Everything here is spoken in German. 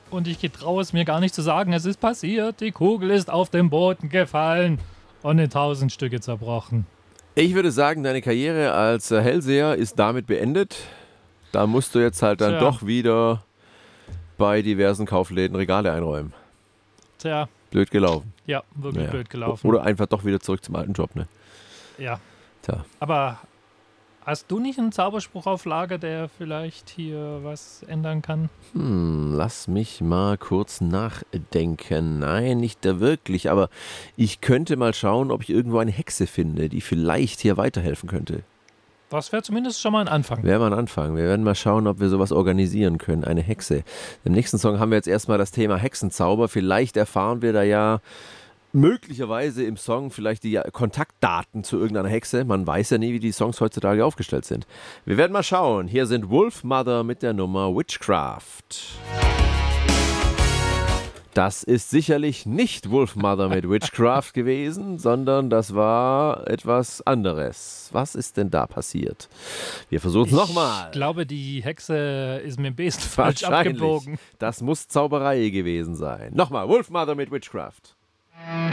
Und ich traue es mir gar nicht zu sagen, es ist passiert. Die Kugel ist auf den Boden gefallen und in 1000 Stücke zerbrochen. Ich würde sagen, deine Karriere als Hellseher ist damit beendet. Da musst du jetzt halt dann Tja. doch wieder bei diversen Kaufläden Regale einräumen. Tja, Blöd gelaufen. ja, wirklich Naja. blöd gelaufen. Oder einfach doch wieder zurück zum alten Job, ne? Ja, Tja. aber hast du nicht einen Zauberspruch auf Lager, der vielleicht hier was ändern kann? Lass mich mal kurz nachdenken. Nein, nicht da wirklich, aber ich könnte mal schauen, ob ich irgendwo eine Hexe finde, die vielleicht hier weiterhelfen könnte. Das wäre zumindest schon mal ein Anfang. Wäre mal ein Anfang. Wir werden mal schauen, ob wir sowas organisieren können. Eine Hexe. Im nächsten Song haben wir jetzt erstmal das Thema Hexenzauber. Vielleicht erfahren wir da ja möglicherweise im Song vielleicht die Kontaktdaten zu irgendeiner Hexe. Man weiß ja nie, wie die Songs heutzutage aufgestellt sind. Wir werden mal schauen. Hier sind Wolfmother mit der Nummer Witchcraft. Das ist sicherlich nicht Wolfmother mit Witchcraft gewesen, sondern das war etwas anderes. Was ist denn da passiert? Wir versuchen es nochmal. Ich glaube, die Hexe ist mit dem Besen falsch abgebogen. Das muss Zauberei gewesen sein. Nochmal, Wolfmother mit Witchcraft.